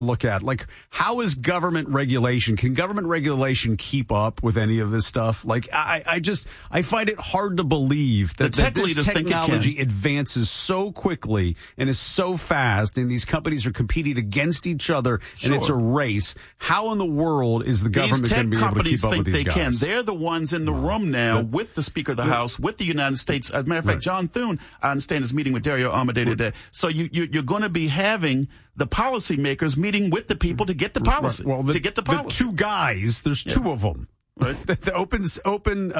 look at, like, how is government regulation? Can government regulation keep up with any of this stuff? Like, I find it hard to believe that this technology advances so quickly and is so fast, and these companies are competing against each other, and it's a race. How in the world is the government going to be able to keep up with these guys? Can. They're the ones in the room now with the Speaker of the House, with the United States. As a matter of fact, John Thune, I understand, is meeting with Dario Amodei today. So you're going to be having the policymakers meeting with the people to get the policy. Well, the two guys, there's two of them. Right. The open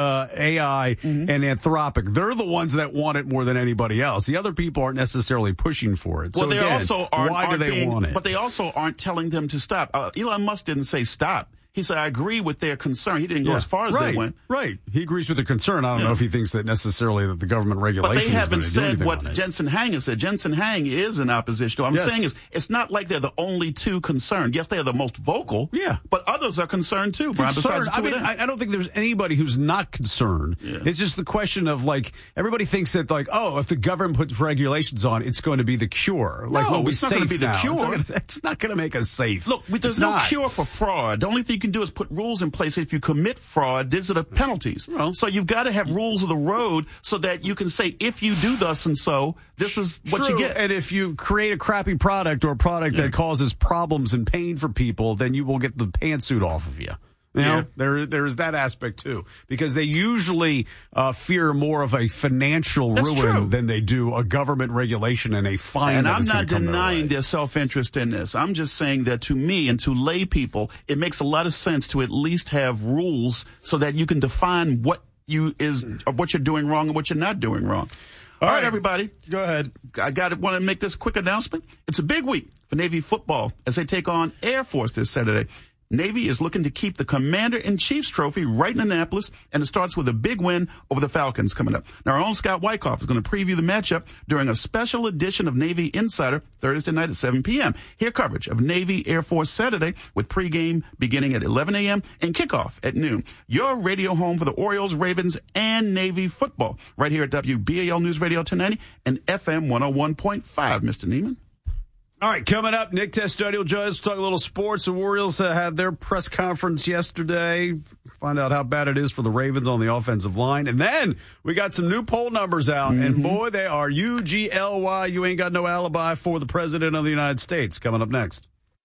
AI and Anthropic, they're the ones that want it more than anybody else. The other people aren't necessarily pushing for it. Well, so they again, also aren't, why do they want it? But they also aren't telling them to stop. Elon Musk didn't say stop. He said, I agree with their concern. He didn't go as far as they went. Right. He agrees with the concern. I don't know if he thinks that necessarily that the government regulation is going to do anything. But they haven't said what on it. Jensen Huang has said. Jensen Huang is in opposition. What I'm saying is, it's not like they're the only two concerned. Yes, they are the most vocal. Yeah. But others are concerned too, Brian. Besides I don't think there's anybody who's not concerned. Yeah. It's just the question of, like, everybody thinks that, like, if the government puts regulations on, it's going to be the cure. Like, no, it's not going to be the cure. It's not going to make us safe. Look, there's no cure for fraud. The only thing you can do is put rules in place. If you commit fraud, these are the penalties. Well, so you've got to have rules of the road so that you can say, if you do thus and so, this is what you get. And if you create a crappy product or a product that causes problems and pain for people, then you will get the pantsuit off of you. You know, there is that aspect too, because they usually fear more of a financial ruin than they do a government regulation and a fine. And I'm not denying their self-interest in this. I'm just saying that to me and to lay people, it makes a lot of sense to at least have rules so that you can define what you're doing wrong and what you're not doing wrong. All right, everybody. Go ahead. Want to make this quick announcement. It's a big week for Navy football as they take on Air Force this Saturday. Navy is looking to keep the Commander-in-Chief's trophy right in Annapolis, and it starts with a big win over the Falcons coming up. Now, our own Scott Wyckoff is going to preview the matchup during a special edition of Navy Insider Thursday night at 7 p.m. Hear coverage of Navy Air Force Saturday with pregame beginning at 11 a.m. and kickoff at noon. Your radio home for the Orioles, Ravens, and Navy football right here at WBAL News Radio 1090 and FM 101.5, Mr. Neiman. All right, coming up, Nick Testodio joins us to talk a little sports. The Orioles had their press conference yesterday. Find out how bad it is for the Ravens on the offensive line. And then we got some new poll numbers out. And boy, they are UGLY. You ain't got no alibi for the President of the United States. Coming up next.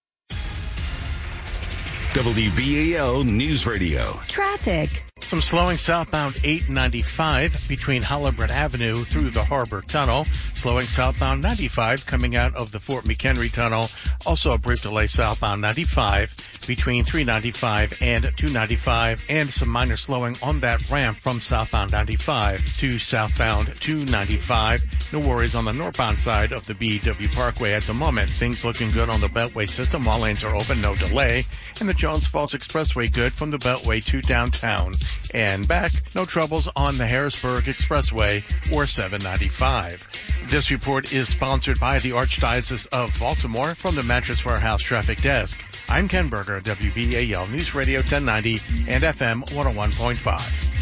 WBAL News Radio. Traffic. Some slowing southbound 895 between Holabird Avenue through the Harbor Tunnel. Slowing southbound 95 coming out of the Fort McHenry Tunnel. Also a brief delay southbound 95 between 395 and 295. And some minor slowing on that ramp from southbound 95 to southbound 295. No worries on the northbound side of the BW Parkway at the moment. Things looking good on the Beltway system. All lanes are open, no delay. And the Jones Falls Expressway good from the Beltway to downtown. And back, no troubles on the Harrisburg Expressway or 795. This report is sponsored by the Archdiocese of Baltimore from the Mattress Warehouse Traffic Desk. I'm Ken Berger, WBAL News Radio 1090 and FM 101.5.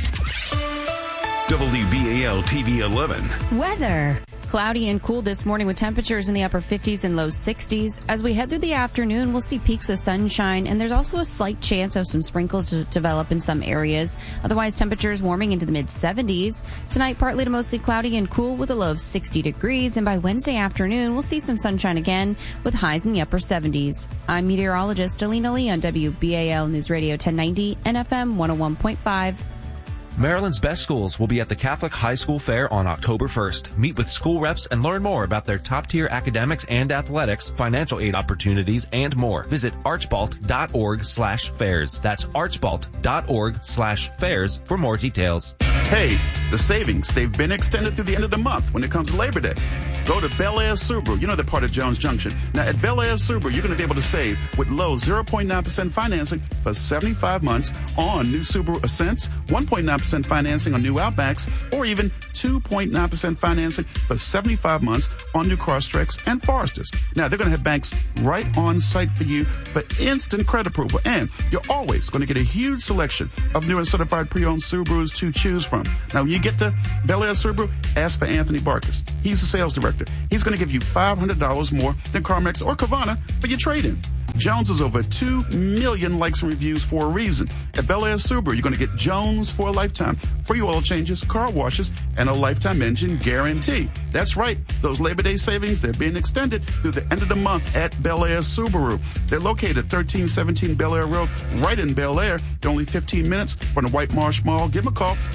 WBAL TV 11. Weather. Cloudy and cool this morning with temperatures in the upper 50s and low 60s. As we head through the afternoon, we'll see peaks of sunshine, and there's also a slight chance of some sprinkles to develop in some areas. Otherwise, temperatures warming into the mid-70s. Tonight, partly to mostly cloudy and cool with a low of 60 degrees, and by Wednesday afternoon, we'll see some sunshine again with highs in the upper 70s. I'm meteorologist Alina Lee on WBAL News Radio 1090 and FM 101.5. Maryland's best schools will be at the Catholic High School Fair on October 1st. Meet with school reps and learn more about their top-tier academics and athletics, financial aid opportunities, and more. Visit archbalt.org/fairs. That's archbalt.org/fairs for more details. Hey, the savings, they've been extended through the end of the month when it comes to Labor Day. Go to Bel Air Subaru. You know they're part of Jones Junction. Now, at Bel Air Subaru, you're going to be able to save with low 0.9% financing for 75 months on new Subaru Ascents, 1.9% financing on new Outbacks, or even 2.9% financing for 75 months on new Crosstreks and Foresters. Now, they're going to have banks right on site for you for instant credit approval. And you're always going to get a huge selection of new and certified pre-owned Subarus to choose from. Now, when you get to Bel Air Subaru, ask for Anthony Barkus. He's the sales director. He's going to give you $500 more than CarMax or Carvana for your trade-in. Jones has over 2 million likes and reviews for a reason. At Bel Air Subaru, you're going to get Jones for a lifetime. Free oil changes, car washes, and a lifetime engine guarantee. That's right. Those Labor Day savings, they're being extended through the end of the month at Bel Air Subaru. They're located at 1317 Bel Air Road, right in Bel Air. They're only 15 minutes from the White Marsh Mall. Give them a call,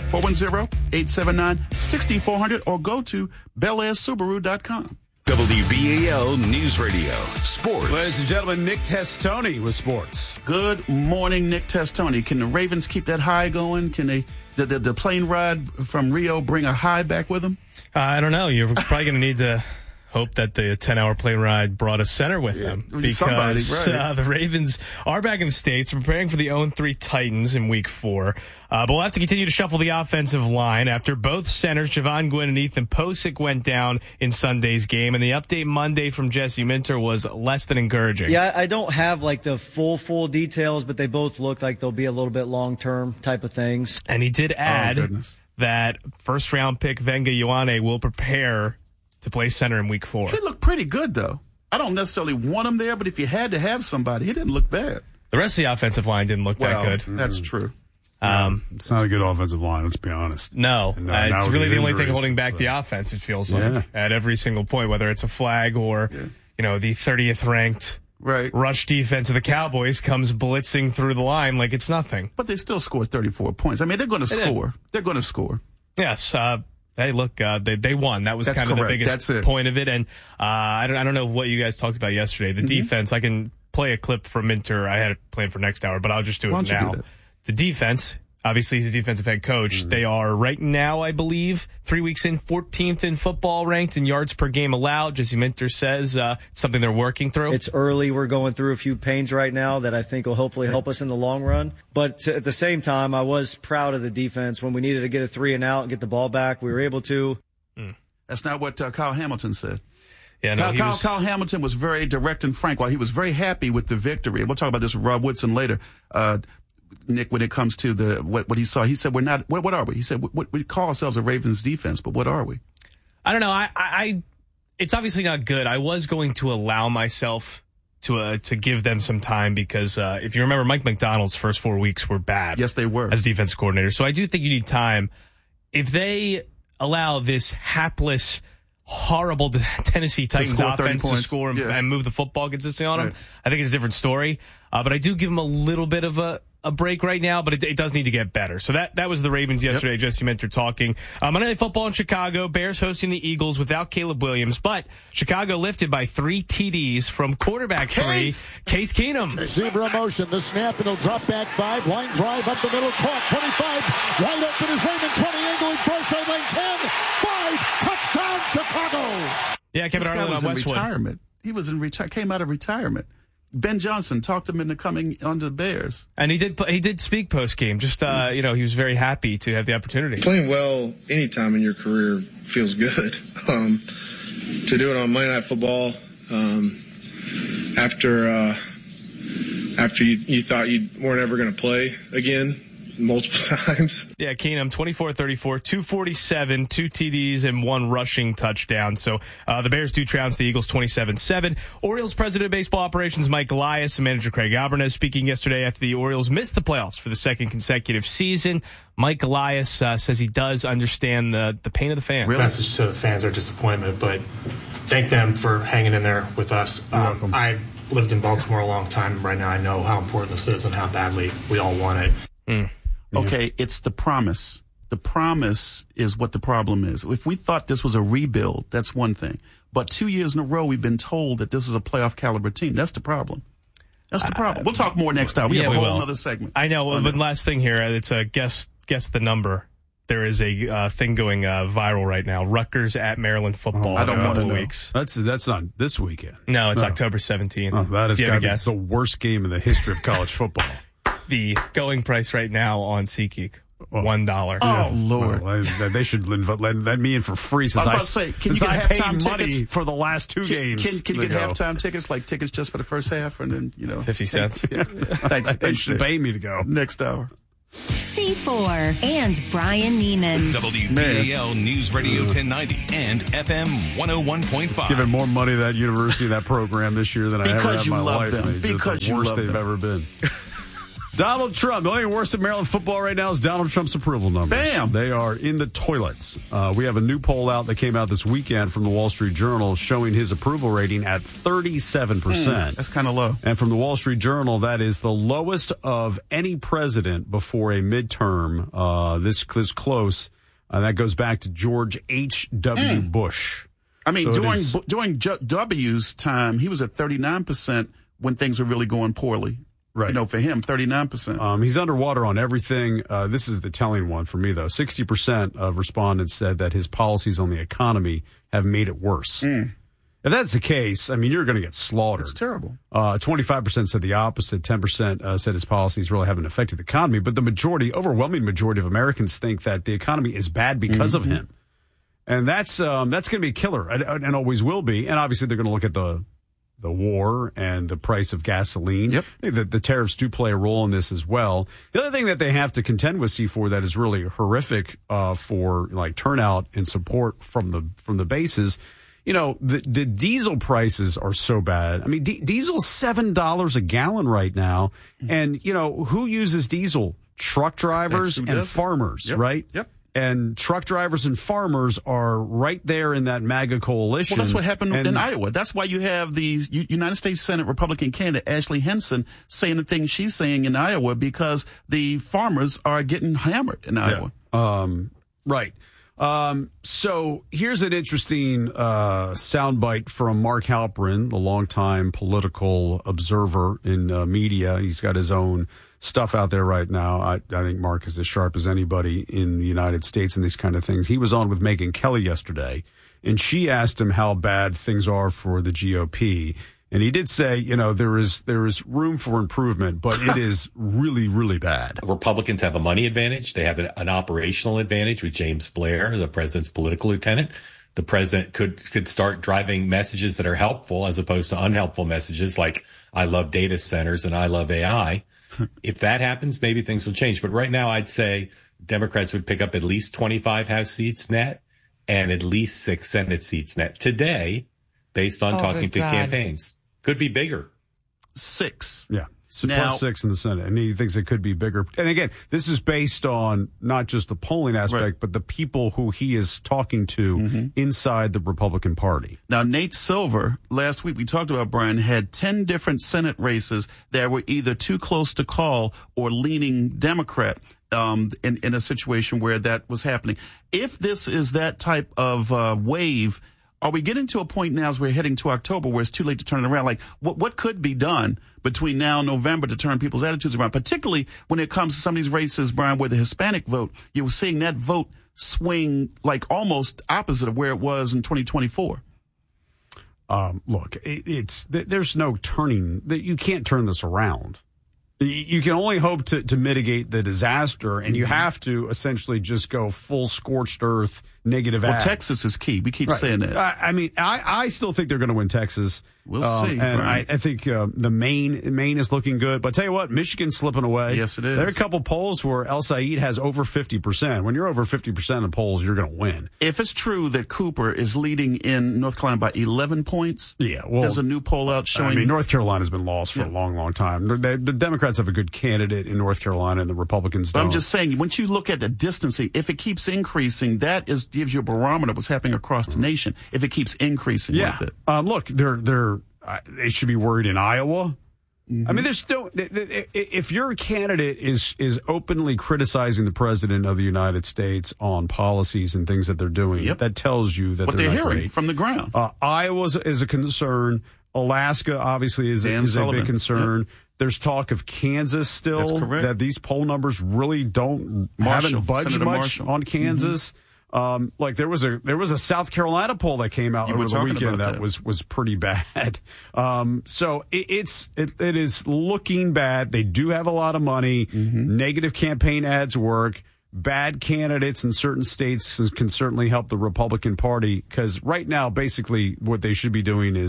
410-879-6400, or go to BelAirSubaru.com. WBAL News Radio, sports. Ladies and gentlemen, Nick Testoni with sports. Good morning, Nick Testoni. Can the Ravens keep that high going? Can they, the plane ride from Rio bring a high back with them? I don't know. You're probably going to need to hope that the 10-hour plane ride brought a center with them, because the Ravens are back in the States preparing for the 0-3 Titans in Week 4. But we'll have to continue to shuffle the offensive line after both centers, Javon Gwynn and Ethan Posick, went down in Sunday's game. And the update Monday from Jesse Minter was less than encouraging. Yeah, I don't have like the full details, but they both look like they'll be a little bit long-term type of things. And he did add that first-round pick Venga Ioane will prepare to play center in Week 4. He looked pretty good, though. I don't necessarily want him there, but if you had to have somebody, he didn't look bad. The rest of the offensive line didn't look that good. That's true. It's not a good offensive line, let's be honest. No, it's really the only thing holding back the offense, it feels like, at every single point, whether it's a flag or, the 30th ranked rush defense of the Cowboys comes blitzing through the line like it's nothing. But they still scored 34 points. I mean, they're going to score. They're going to score. Yes. Hey, look, they won. That was That's kind of correct. the biggest point of it. And I don't know what you guys talked about yesterday. The defense, I can play a clip from Minter. I had it planned for next hour, but I'll just do it now. The defense, obviously he's a defensive head coach. They are right now, I believe, 3 weeks in, 14th in football ranked in yards per game allowed. Jesse Minter says it's something they're working through. It's early. We're going through a few pains right now that I think will hopefully help us in the long run. But at the same time, I was proud of the defense. When we needed to get a 3 and out and get the ball back, we were able to. That's not what Kyle Hamilton said. Yeah, no, Kyle Hamilton was very direct and frank. While he was very happy with the victory, we'll talk about this with Rob Woodson later. Nick, when it comes to what he saw, he said, "We're not. What are we?" He said, "We call ourselves a Ravens defense, but what are we?" I don't know. I it's obviously not good. I was going to allow myself to give them some time because if you remember, Mike McDonald's first 4 weeks were bad. Yes, they were as defensive coordinator. So I do think you need time. If they allow this hapless, horrible Tennessee Titans offense to score and move the football consistently on them, I think it's a different story. But I do give them a little bit of a break right now, but it does need to get better. So that was the Ravens yesterday. Jesse Minter talking. Monday Night Football in Chicago. Bears hosting the Eagles without Caleb Williams, but Chicago lifted by 3 TDs from quarterback Case Keenum. Zebra motion, the snap, and he'll drop back 5. Line drive up the middle, caught 25. Wide open is Raymond, 20, angling close, lane 10. 5, touchdown Chicago. Yeah, Kevin Arnold on Westwood. Retirement. He was came out of retirement. Ben Johnson talked him into coming on the Bears. And he did speak post-game. Just, he was very happy to have the opportunity. Playing well anytime in your career feels good. To do it on Monday Night Football after you thought you weren't ever going to play again multiple times. Yeah, Keenum, 24-34, 247, 2 TDs, and 1 rushing touchdown. So the Bears do trounce the Eagles 27-7. Orioles president of baseball operations Mike Elias and manager Craig Albernes speaking yesterday after the Orioles missed the playoffs for the 2nd consecutive season. Mike Elias says he does understand the pain of the fans. The message to the fans are disappointment, but thank them for hanging in there with us. I lived in Baltimore a long time. Right now I know how important this is and how badly we all want it. Okay, it's the promise. The promise is what the problem is. If we thought this was a rebuild, that's one thing. But 2 years in a row, we've been told that this is a playoff caliber team. That's the problem. That's the problem. We'll talk more next hour. We have a whole other segment. I know, but last thing here, it's a guess the number. There is a thing going viral right now. Rutgers at Maryland football. I don't want to know. Weeks. That's not this weekend. No, it's October 17th. Oh, that is the worst game in the history of college football. The going price right now on SeatGeek, $1. Oh, Lord. Well, they should let me in for free since I paid money for the last 2 games. Can you get halftime tickets, like tickets just for the first half, and then, 50 cents? Thanks. They should pay me to go. Next hour. C4 and Brian Neiman. WBAL News Radio 1090 and FM 101.5. Giving more money to that university, that program this year than I ever had in my life. Because the worst they've ever been. Donald Trump. The only worst in Maryland football right now is Donald Trump's approval numbers. Bam! They are in the toilets. We have a new poll out that came out this weekend from the Wall Street Journal showing his approval rating at 37%. That's kind of low. And from the Wall Street Journal, that is the lowest of any president before a midterm. This is close. That goes back to George H.W. Bush. I mean, so during W's time, he was at 39% when things were really going poorly. Right. For him, 39%. He's underwater on everything. This is the telling one for me, though. 60% of respondents said that his policies on the economy have made it worse. If that's the case, I mean, you're going to get slaughtered. It's terrible. 25% said the opposite. 10% said his policies really haven't affected the economy. But the overwhelming majority of Americans think that the economy is bad because of him. And that's going to be a killer and always will be. And obviously they're going to look at the war and the price of gasoline. Yep. The tariffs do play a role in this as well. The other thing that they have to contend with C4 that is really horrific for like turnout and support from the bases, the diesel prices are so bad. I mean, diesel's $7 a gallon right now. And, who uses diesel? Truck drivers and farmers, right? Yep. And truck drivers and farmers are right there in that MAGA coalition. Well, that's what happened in Iowa. That's why you have the United States Senate Republican candidate Ashley Henson saying the things she's saying in Iowa because the farmers are getting hammered in Iowa. Right. So here's an interesting soundbite from Mark Halperin, the longtime political observer in media. He's got his own stuff out there right now. I think Mark is as sharp as anybody in the United States in these kind of things. He was on with Megyn Kelly yesterday, and she asked him how bad things are for the GOP. And he did say, there is room for improvement, but it is really, really bad. Republicans have a money advantage. They have an operational advantage with James Blair, the president's political lieutenant. The president could start driving messages that are helpful as opposed to unhelpful messages like, I love data centers and I love AI. If that happens, maybe things will change. But right now, I'd say Democrats would pick up at least 25 House seats net and at least 6 Senate seats net today, based on talking to campaigns. Could be bigger. 6. Yeah. Plus 6 in the Senate. And he thinks it could be bigger. And again, this is based on not just the polling aspect, but the people who he is talking to inside the Republican Party. Now, Nate Silver, last week we talked about, Brian, had 10 different Senate races that were either too close to call or leaning Democrat in a situation where that was happening. If this is that type of wave, are we getting to a point now as we're heading to October where it's too late to turn it around? Like, what could be done between now and November to turn people's attitudes around, particularly when it comes to some of these races, Brian, where the Hispanic vote, you're seeing that vote swing like almost opposite of where it was in 2024. Look, there's no turning. You can't turn this around. You can only hope to mitigate the disaster, and you have to essentially just go full scorched earth, negative ad. Texas is key. We keep saying that. I still think they're going to win Texas. We'll see. And I think the Maine is looking good. But tell you what, Michigan's slipping away. Yes, it is. There are a couple polls where El Said has over 50%. When you're over 50% in polls, you're going to win. If it's true that Cooper is leading in North Carolina by 11 points, there's a new poll out showing. North Carolina's been lost for a long, long time. The Democrats have a good candidate in North Carolina, and the Republicans don't. I'm just saying, once you look at the distancing, if it keeps increasing, that gives you a barometer of what's happening across the nation. If it keeps increasing like that. Look, they should be worried in Iowa. I mean, there's still, if your candidate is openly criticizing the president of the United States on policies and things that they're doing, that tells you that what they're hearing great. From the ground. Iowa is a concern. Alaska obviously is a big concern. There's talk of Kansas still. That these poll numbers really haven't budged much on Kansas. Like there was a South Carolina poll that came out over the weekend that was pretty bad. So it is looking bad. They do have a lot of money. Negative campaign ads work. Bad candidates in certain states can certainly help the Republican Party, because right now basically what they should be doing is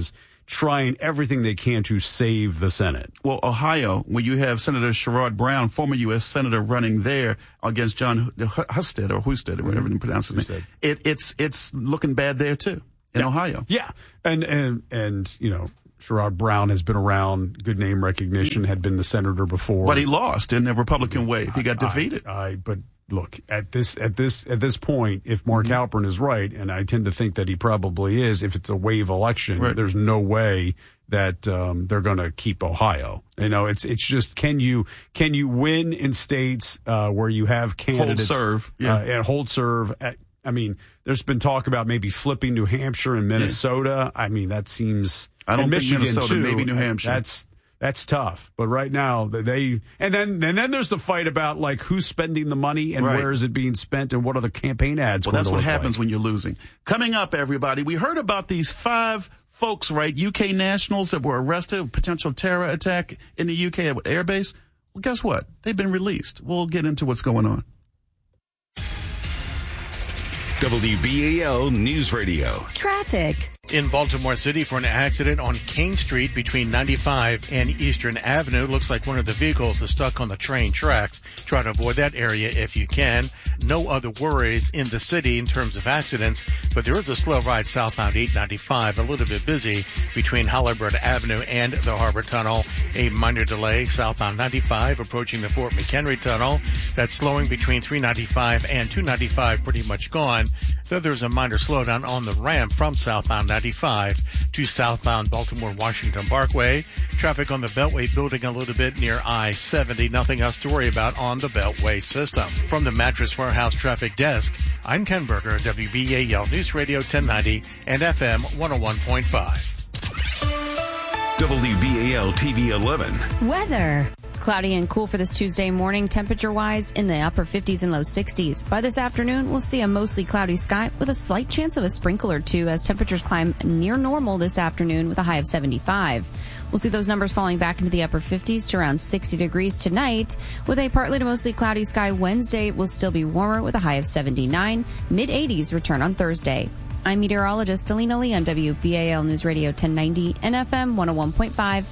trying everything they can to save the Senate. Well, Ohio, when you have Senator Sherrod Brown, former U.S. Senator, running there against John Husted, or whatever you pronounce his name, it's looking bad there too in Ohio. Yeah, and Sherrod Brown has been around, good name recognition, had been the senator before, but he lost in the Republican wave. He got defeated. But look, at this point, if Mark Halperin is right, and I tend to think that he probably is, if it's a wave election, there's no way that they're going to keep Ohio. It's just can you win in states where you have candidates hold serve, and hold serve? There's been talk about maybe flipping New Hampshire and Minnesota. That seems. I don't think Michigan Minnesota, too, maybe New Hampshire. That's tough. But right now and then there's the fight about like who's spending the money and where is it being spent and what are the campaign ads. Well, that's what happens when you're losing. Coming up, everybody, we heard about these 5 folks, right? UK nationals that were arrested, potential terror attack in the UK at Air Base. Well, guess what? They've been released. We'll get into what's going on. WBAL News Radio. Traffic. In Baltimore City for an accident on Kane Street between 95 and Eastern Avenue. Looks like one of the vehicles is stuck on the train tracks. Try to avoid that area if you can. No other worries in the city in terms of accidents, but there is a slow ride southbound 895, a little bit busy between Halliburton Avenue and the Harbor Tunnel. A minor delay southbound 95 approaching the Fort McHenry Tunnel. That's slowing between 395 and 295, pretty much gone. Though there's a minor slowdown on the ramp from southbound 95 to southbound Baltimore-Washington Parkway. Traffic on the Beltway building a little bit near I-70. Nothing else to worry about on the Beltway system. From the Mattress Warehouse Traffic Desk, I'm Ken Berger, WBAL News Radio 1090 and FM 101.5. WBAL TV 11. Weather. Cloudy and cool for this Tuesday morning, temperature-wise in the upper 50s and low 60s. By this afternoon, we'll see a mostly cloudy sky with a slight chance of a sprinkle or two as temperatures climb near normal this afternoon with a high of 75. We'll see those numbers falling back into the upper 50s to around 60 degrees tonight. With a partly to mostly cloudy sky Wednesday, will still be warmer with a high of 79. Mid-80s return on Thursday. I'm meteorologist Alina Lee on WBAL News Radio 1090 and FM 101.5.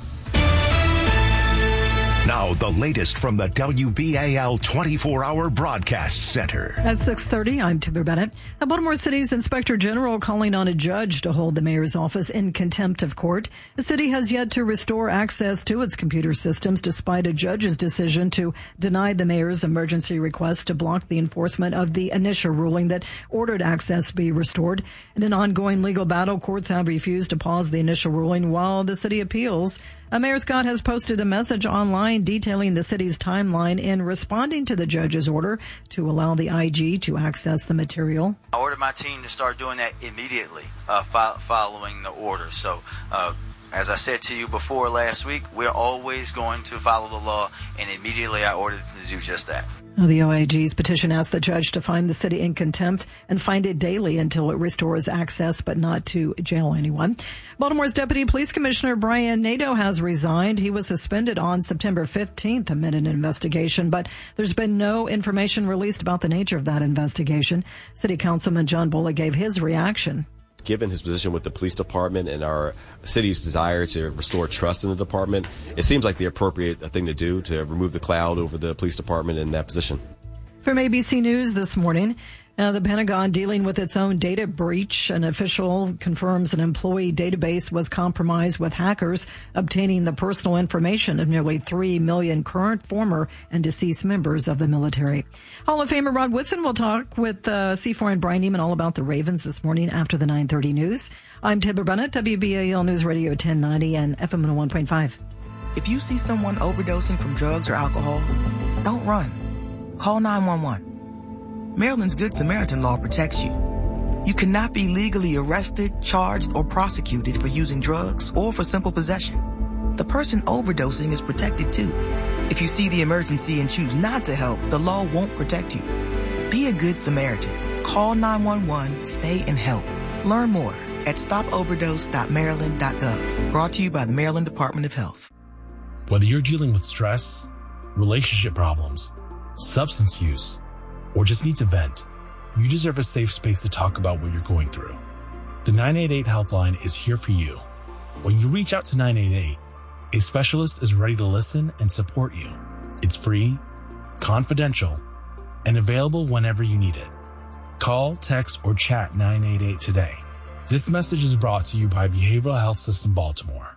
Now, the latest from the WBAL 24-hour broadcast center. At 6:30, I'm Timber Bennett. The Baltimore City's Inspector General calling on a judge to hold the mayor's office in contempt of court. The city has yet to restore access to its computer systems despite a judge's decision to deny the mayor's emergency request to block the enforcement of the initial ruling that ordered access to be restored. In an ongoing legal battle, courts have refused to pause the initial ruling while the city appeals. Mayor Scott has posted a message online detailing the city's timeline in responding to the judge's order to allow the IG to access the material. I ordered my team to start doing that immediately following the order. So, as I said to you before last week, we're always going to follow the law, and immediately I ordered them to do just that. The OIG's petition asked the judge to find the city in contempt and find it daily until it restores access, but not to jail anyone. Baltimore's Deputy Police Commissioner Brian Nadeau has resigned. He was suspended on September 15th amid an investigation, but there's been no information released about the nature of that investigation. City Councilman John Bullock gave his reaction. Given his position with the police department and our city's desire to restore trust in the department, it seems like the appropriate thing to do to remove the cloud over the police department in that position. From ABC News this morning, the Pentagon dealing with its own data breach. An official confirms an employee database was compromised with hackers obtaining the personal information of nearly 3 million current, former, and deceased members of the military. Hall of Famer Rod Woodson will talk with C4 and Brian Neiman all about the Ravens this morning after the 9:30 news. I'm Timber Bennett, WBAL News Radio 1090 and FM 101.5. If you see someone overdosing from drugs or alcohol, don't run. Call 911. Maryland's Good Samaritan law protects you. You cannot be legally arrested, charged, or prosecuted for using drugs or for simple possession. The person overdosing is protected too. If you see the emergency and choose not to help, the law won't protect you. Be a Good Samaritan. Call 911, stay and help. Learn more at stopoverdose.maryland.gov. Brought to you by the Maryland Department of Health. Whether you're dealing with stress, relationship problems, substance use, or just need to vent, you deserve a safe space to talk about what you're going through. The 988 helpline is here for you. When you reach out to 988, a specialist is ready to listen and support you. It's free, confidential, and available whenever you need it. Call, text, or chat 988 today. This message is brought to you by Behavioral Health System Baltimore.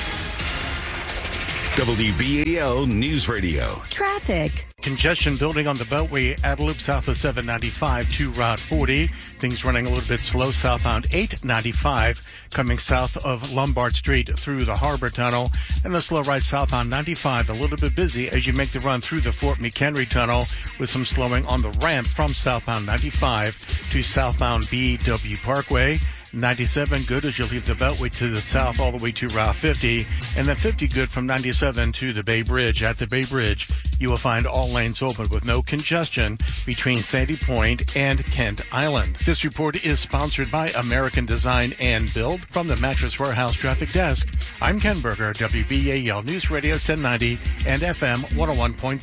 WBAL News Radio. Traffic. Congestion building on the Beltway at Loop south of 795 to Route 40. Things running a little bit slow southbound 895 coming south of Lombard Street through the Harbor Tunnel. And the slow ride southbound 95 a little bit busy as you make the run through the Fort McHenry Tunnel with some slowing on the ramp from southbound 95 to southbound BW Parkway. 97 good as you leave the Beltway to the south all the way to Route 50, and then 50 good from 97 to the Bay Bridge. At the Bay Bridge, you will find all lanes open with no congestion between Sandy Point and Kent Island. This report is sponsored by American Design and Build. From the Mattress Warehouse Traffic Desk, I'm Ken Berger, WBAL News Radio 1090 and FM 101.5.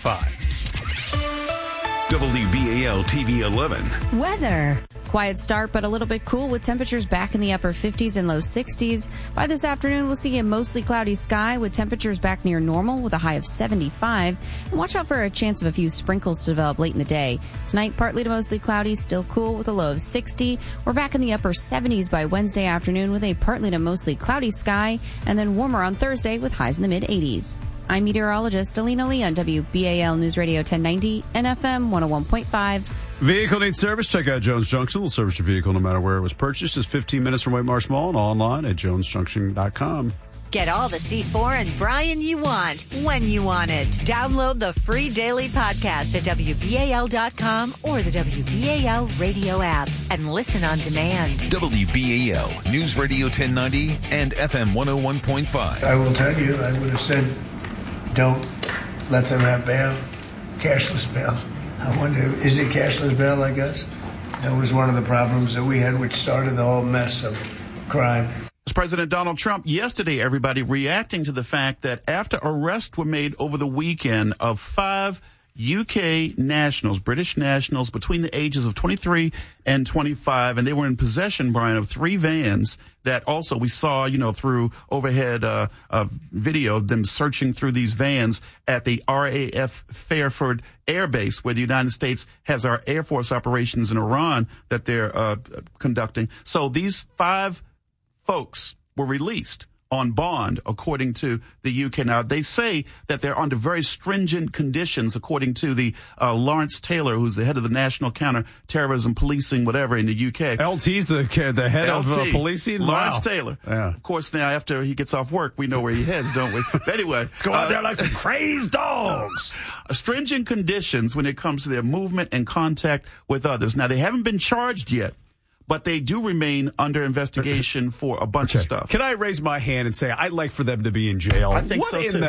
WBAL TV 11. Weather. Quiet start, but a little bit cool with temperatures back in the upper 50s and low 60s. By this afternoon, we'll see a mostly cloudy sky with temperatures back near normal with a high of 75. And watch out for a chance of a few sprinkles to develop late in the day. Tonight, partly to mostly cloudy, still cool with a low of 60. We're back in the upper 70s by Wednesday afternoon with a partly to mostly cloudy sky, and then warmer on Thursday with highs in the mid 80s. I'm meteorologist Alina Lee on WBAL News Radio 1090 and FM 101.5. Vehicle needs service. Check out Jones Junction. They'll service your vehicle no matter where it was purchased. It's 15 minutes from White Marsh Mall and online at jonesjunction.com. Get all the C4 and Brian you want when you want it. Download the free daily podcast at WBAL.com or the WBAL radio app and listen on demand. WBAL News Radio 1090 and FM 101.5. I will tell you, I would have said, don't let them have bail, cashless bail. I wonder, is it cashless bail, I guess? That was one of the problems that we had, which started the whole mess of crime. President Donald Trump yesterday, everybody reacting to the fact that after arrests were made over the weekend of 5 UK nationals, British nationals between the ages of 23 and 25, and they were in possession, Brian, of 3 vans that also we saw, through overhead video of them searching through these vans at the RAF Fairford Air Base, where the United States has our Air Force operations in Iran that they're conducting. So these 5 folks were released on bond, according to the UK. Now, they say that they're under very stringent conditions, according to the Lawrence Taylor, who's the head of the National Counter-Terrorism Policing, whatever, in the UK. LT's the head of policing? Lawrence wow. Taylor. Yeah. Of course, now, after he gets off work, we know where he heads, don't we? But anyway. Let's go out there like some crazed dogs. Stringent conditions when it comes to their movement and contact with others. Now, they haven't been charged yet, but they do remain under investigation for a bunch of stuff. Can I raise my hand and say I'd like for them to be in jail? I think so, too.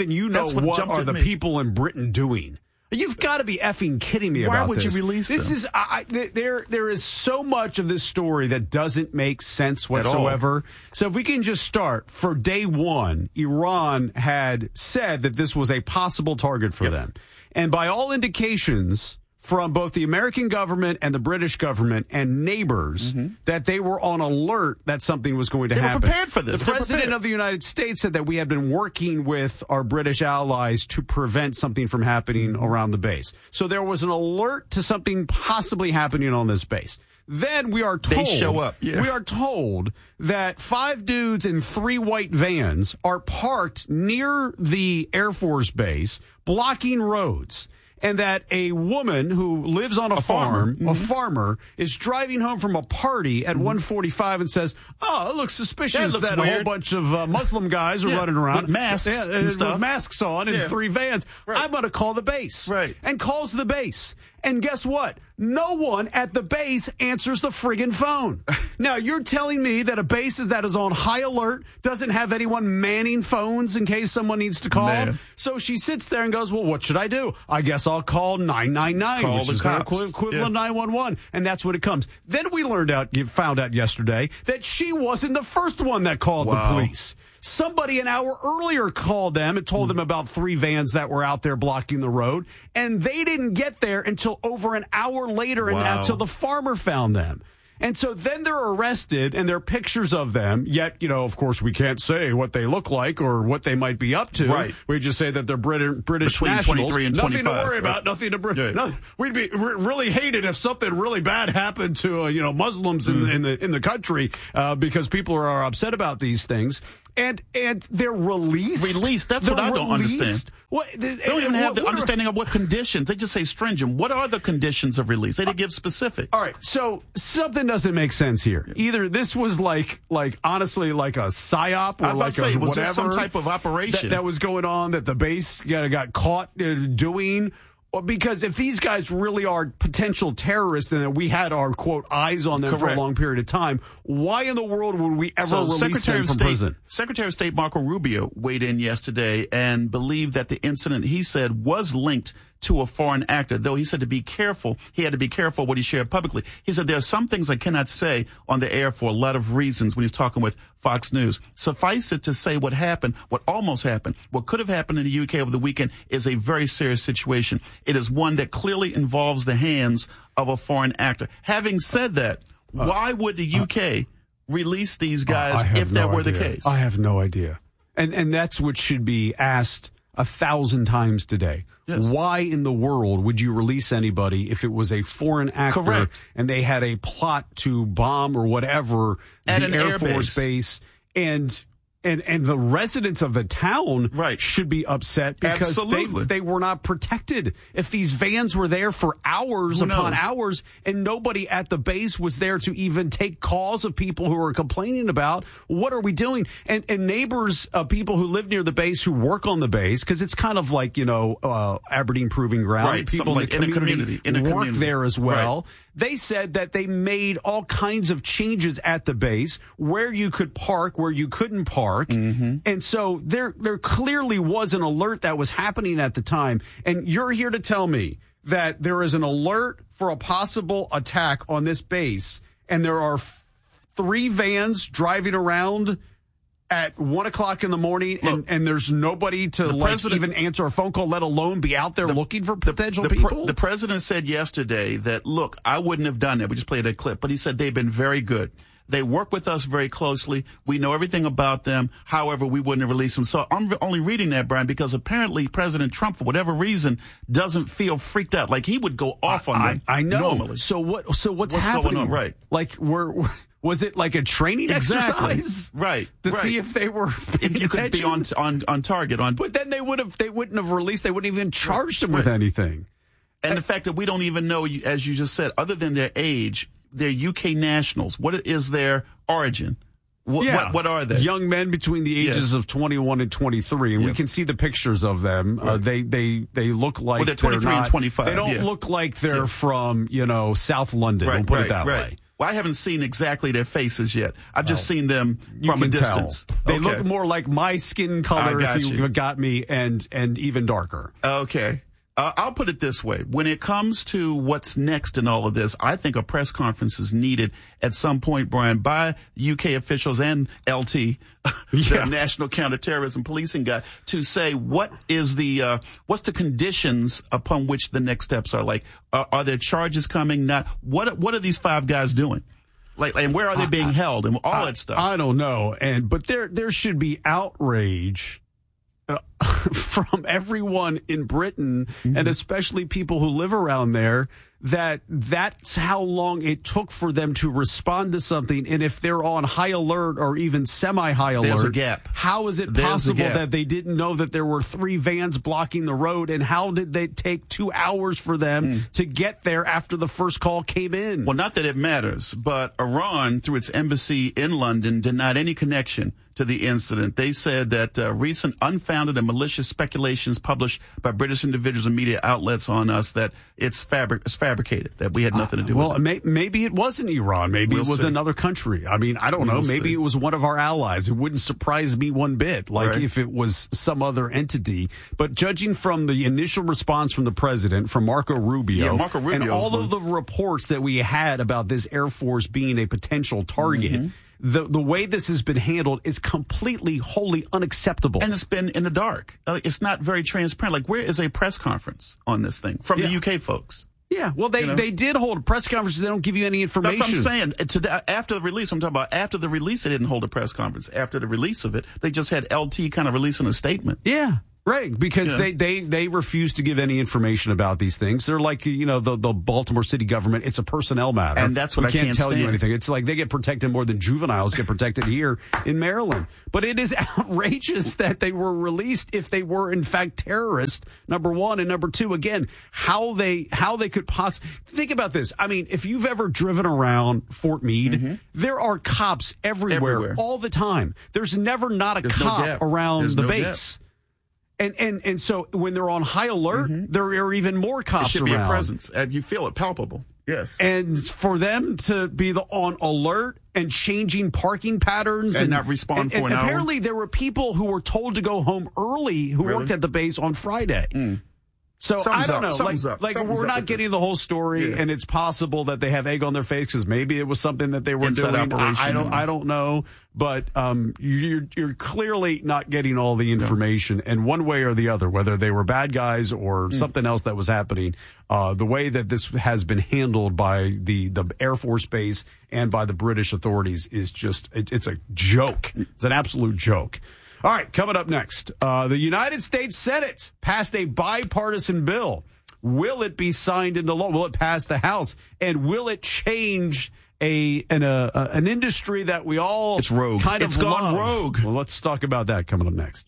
What are the people in Britain doing? You've got to be effing kidding me about this. Why would you release them? There is so much of this story that doesn't make sense whatsoever. So if we can just start, for day one, Iran had said that this was a possible target for them. And by all indications from both the American government and the British government and neighbors, that they were on alert that something was going to happen. They were prepared for this. The President of the United States said that we have been working with our British allies to prevent something from happening around the base. So there was an alert to something possibly happening on this base. Then we are told, they show up. Yeah. We are told that 5 dudes in 3 white vans are parked near the Air Force base, blocking roads. And that a woman who lives on a farm, a farmer, is driving home from a party at 1:45 and says, "Oh, it looks suspicious that a whole bunch of Muslim guys are running around with masks, with masks on in 3 vans. Right. I'm going to call the base." Right. And calls the base. And guess what? No one at the base answers the friggin' phone. Now, you're telling me that a base that is on high alert doesn't have anyone manning phones in case someone needs to call? Man. So she sits there and goes, well, what should I do? I guess I'll call 999, which is the equivalent of 911. And that's what it comes. Then we found out yesterday that she wasn't the first one that called the police. Somebody an hour earlier called them and told them about 3 vans that were out there blocking the road, and they didn't get there until over an hour later and until the farmer found them. And so then they're arrested, and there are pictures of them, yet, of course, we can't say what they look like or what they might be up to. Right. We just say that they're British Between nationals. 23 and 25. Nothing to worry about, right. nothing to... We'd be really hated if something really bad happened to, Muslims in the country, because people are upset about these things. And they're released. That's what I don't understand. They don't even have the understanding of what conditions. They just say stringent. What are the conditions of release? They didn't give specifics. All right, so something doesn't make sense here. Either this was honestly like a psyop, or was this some type of operation that was going on that the base got caught doing. Because if these guys really are potential terrorists and that we had our, quote, eyes on them for a long period of time, why in the world would we ever release them from prison? Secretary of State Marco Rubio weighed in yesterday and believed that the incident, he said, was linked to a foreign actor, though he said to be careful. He had to be careful what he shared publicly. He said there are some things I cannot say on the air for a lot of reasons when he's talking with Fox News. Suffice it to say what happened, what almost happened, what could have happened in the UK over the weekend is a very serious situation. It is one that clearly involves the hands of a foreign actor. Having said that, why would the UK release these guys if that were the case? I have no idea. And that's what should be asked 1,000 times today. Yes. Why in the world would you release anybody if it was a foreign actor and they had a plot to bomb or whatever at the Air Force base and the residents of the town should be upset because they were not protected. If these vans were there for hours upon hours and nobody at the base was there to even take calls of people who are complaining about, what are we doing? And neighbors of people who live near the base, who work on the base, because it's kind of like, Aberdeen Proving Ground. Right. People in the community work there as well. Right. They said that they made all kinds of changes at the base, where you could park, where you couldn't park. Mm-hmm. And so there clearly was an alert that was happening at the time. And you're here to tell me that there is an alert for a possible attack on this base, and there are 3 vans driving around at 1 o'clock in the morning, and there's nobody to even answer a phone call, let alone be out there looking for potential people? The president said yesterday that, look, I wouldn't have done that. We just played a clip. But he said they've been very good. They work with us very closely. We know everything about them. However, we wouldn't have released them. So I'm only reading that, Brian, because apparently President Trump, for whatever reason, doesn't feel freaked out. Like he would go off on them. I know. Normally. So what's happening? Going on? Right. Like was it like a training exercise? Right. To see if they were if you could be on target. But then they wouldn't have released, they wouldn't even charged them with anything. And the fact that we don't even know, as you just said, other than their age, they're UK nationals. What is their origin? What are they? Young men between the ages of 21 and 23, and we can see the pictures of them. Right. They look like they're 23 and 25. They don't look like they're from South London. We'll put it that way. Well, I haven't seen exactly their faces yet. I've just seen them from a distance. They look more like my skin color, if you got me, and even darker. Okay. I'll put it this way. When it comes to what's next in all of this, I think a press conference is needed at some point, Brian, by UK officials and LT, the National Counterterrorism Policing guy, to say what's the conditions upon which the next steps are. Like, are there charges coming? Not what are these 5 guys doing? And where are they being held and all that stuff? I don't know. But there should be outrage from everyone in Britain, and especially people who live around there, that's how long it took for them to respond to something. And if they're on high alert or even semi-high alert, there's a gap. How is it possible that they didn't know that there were 3 vans blocking the road? And how did they take 2 hours for them to get there after the first call came in? Well, not that it matters, but Iran, through its embassy in London, denied any connection to the incident. They said that recent unfounded and malicious speculations published by British individuals and media outlets on us that it's fabricated, that we had nothing to do with it. Maybe it wasn't Iran. Maybe it was another country. I mean, I don't know. Maybe it was one of our allies. It wouldn't surprise me one bit, if it was some other entity. But judging from the initial response from the president, from Marco Rubio, and all of the reports that we had about this Air Force being a potential target, the way this has been handled is completely, wholly unacceptable. And it's been in the dark. It's not very transparent. Like, where is a press conference on this thing from the UK folks? Yeah, well, they did hold press conferences. They don't give you any information. That's what I'm saying. After the release, I'm talking about after the release, they didn't hold a press conference. After the release of it, they just had LT kind of releasing a statement. Yeah. Right, because they refuse to give any information about these things. They're like, the Baltimore city government. It's a personnel matter. And that's what I can't tell stand. you anything. It's like they get protected more than juveniles get protected here in Maryland. But it is outrageous that they were released if they were, in fact, terrorists, number one. And number two, again, how they could possibly... Think about this. I mean, if you've ever driven around Fort Meade, there are cops everywhere all the time. There's never not a cop around the base. And so when they're on high alert, there are even more cops around. It should be a presence. You feel it palpable. Yes. And for them to be on alert and changing parking patterns and not respond for an hour. Apparently there were people who were told to go home early who worked at the base on Friday. So I don't know. We're not getting the whole story, and it's possible that they have egg on their face because maybe it was something that they were doing. I don't know, but you're clearly not getting all the information, and one way or the other, whether they were bad guys or something else that was happening, the way that this has been handled by the Air Force Base and by the British authorities is just it's a joke. It's an absolute joke. All right, coming up next, the United States Senate passed a bipartisan bill. Will it be signed into law? Will it pass the House? And will it change an industry that we all it's rogue. kind of it's gone love? Rogue. Well, let's talk about that coming up next.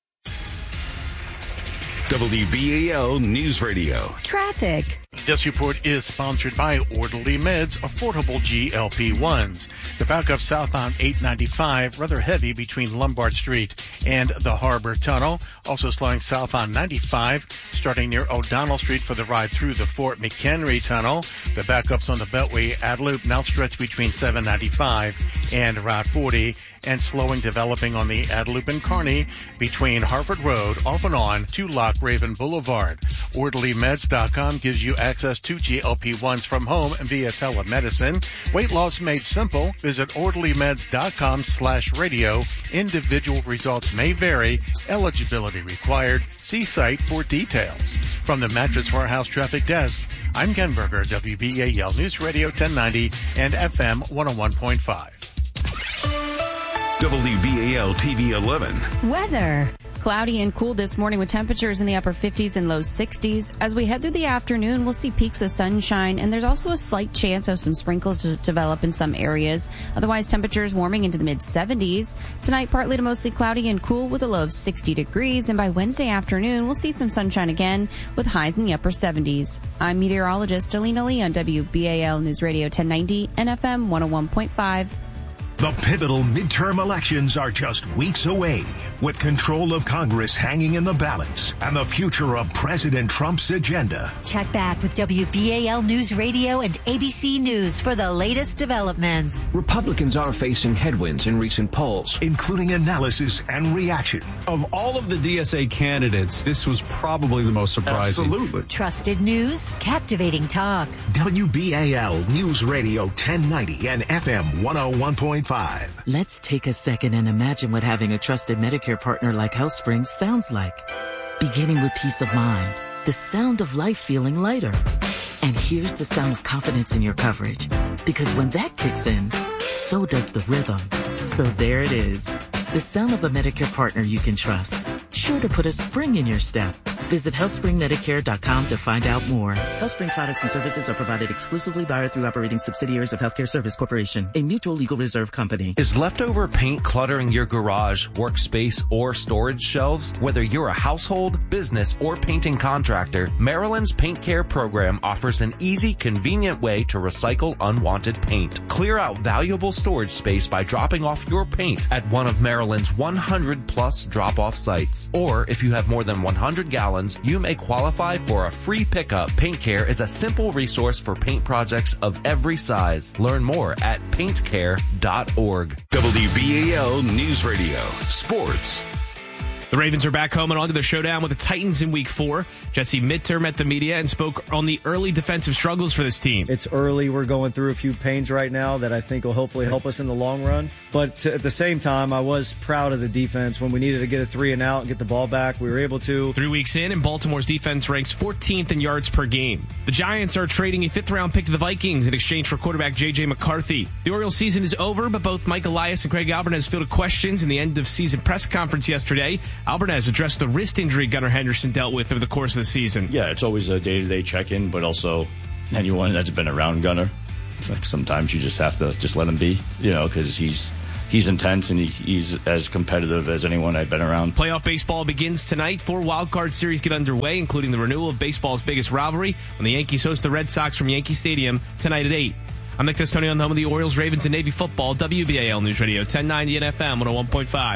WBAL News Radio. Traffic. This report is sponsored by Orderly Meds Affordable GLP-1s. The backup southbound 895, rather heavy between Lombard Street and the Harbor Tunnel. Also slowing southbound 95, starting near O'Donnell Street for the ride through the Fort McHenry Tunnel. The backups on the Beltway Adloop now stretch between 795 and Route 40, and slowing developing on the Adloop and Kearney between Harvard Road off and on to Lock Raven Boulevard. OrderlyMeds.com gives you access to GLP-1s from home via telemedicine. Weight loss made simple. Visit OrderlyMeds.com/radio. Individual results may vary. Eligibility required. See site for details. From the Mattress Warehouse Traffic Desk, I'm Ken Berger, WBAL News Radio 1090 and FM 101.5. WBAL TV 11. Weather. Cloudy and cool this morning with temperatures in the upper 50s and low 60s. As we head through the afternoon, we'll see peaks of sunshine, and there's also a slight chance of some sprinkles to develop in some areas. Otherwise, temperatures warming into the mid-70s. Tonight, partly to mostly cloudy and cool with a low of 60 degrees, and by Wednesday afternoon, we'll see some sunshine again with highs in the upper 70s. I'm meteorologist Alina Lee on WBAL News Radio 1090 and FM 101.5. The pivotal midterm elections are just weeks away, with control of Congress hanging in the balance and the future of President Trump's agenda. Check back with WBAL News Radio and ABC News for the latest developments. Republicans are facing headwinds in recent polls, including analysis and reaction. Of all of the DSA candidates, this was probably the most surprising. Absolutely. Trusted news, captivating talk. WBAL News Radio 1090 and FM 101.5. Let's take a second and imagine what having a trusted Medicare partner like HealthSpring sounds like. Beginning with peace of mind, the sound of life feeling lighter. And here's the sound of confidence in your coverage. Because when that kicks in, so does the rhythm. So there it is. The sound of a Medicare partner you can trust. Sure to put a spring in your step. Visit HealthSpringMedicare.com to find out more. HealthSpring products and services are provided exclusively by or through operating subsidiaries of Healthcare Service Corporation, a mutual legal reserve company. Is leftover paint cluttering your garage, workspace, or storage shelves? Whether you're a household, business, or painting contractor, Maryland's Paint Care program offers an easy, convenient way to recycle unwanted paint. Clear out valuable storage space by dropping off your paint at one of Maryland's 100-plus drop-off sites. Or if you have more than 100 gallons, you may qualify for a free pickup. Paint Care is a simple resource for paint projects of every size. Learn more at paintcare.org. WBAL News Radio. Sports. The Ravens are back home and on to their showdown with the Titans in Week 4. Jesse Minter met the media and spoke on the early defensive struggles for this team. It's early. We're going through a few pains right now that I think will hopefully help us in the long run. But at the same time, I was proud of the defense. When we needed to get a 3 and out and get the ball back, we were able to. 3 weeks in, and Baltimore's defense ranks 14th in yards per game. The Giants are trading a 5th-round pick to the Vikings in exchange for quarterback J.J. McCarthy. The Orioles season is over, but both Mike Elias and Craig Alvarez fielded questions in the end-of-season press conference yesterday. Alvarez addressed the wrist injury Gunnar Henderson dealt with over the course of the season. Yeah, it's always a day-to-day check-in, but also anyone that's been around Gunnar, like sometimes you just have to just let him be, because he's intense and he's as competitive as anyone I've been around. Playoff baseball begins tonight. 4 wildcard series get underway, including the renewal of baseball's biggest rivalry when the Yankees host the Red Sox from Yankee Stadium tonight at 8. I'm Nick Testoni on the home of the Orioles, Ravens, and Navy football, WBAL News Radio 1090 and FM 101.5.